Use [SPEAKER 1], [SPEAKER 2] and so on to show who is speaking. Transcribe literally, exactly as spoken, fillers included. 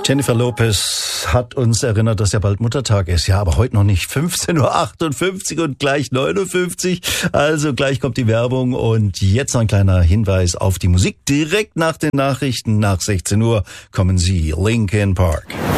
[SPEAKER 1] Jennifer Lopez hat uns erinnert, dass ja bald Muttertag ist. Ja, aber heute noch nicht. fünfzehn Uhr achtundfünfzig und gleich neunundfünfzig. Also gleich kommt die Werbung und jetzt noch ein kleiner Hinweis auf die Musik. Direkt nach den Nachrichten nach sechzehn Uhr kommen sie. Linkin Park.